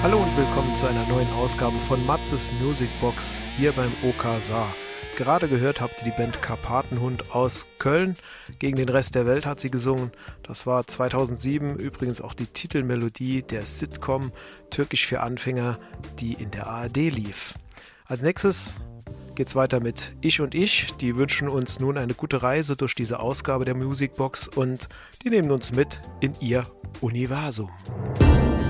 Hallo und willkommen zu einer neuen Ausgabe von Matzes Musicbox hier beim OK Saar. Gerade gehört habt ihr die Band Karpatenhund aus Köln. Gegen den Rest der Welt hat sie gesungen. Das war 2007 übrigens auch die Titelmelodie der Sitcom Türkisch für Anfänger, die in der ARD lief. Als nächstes geht's weiter mit Ich und Ich. Die wünschen uns nun eine gute Reise durch diese Ausgabe der Musicbox und die nehmen uns mit in ihr Universum.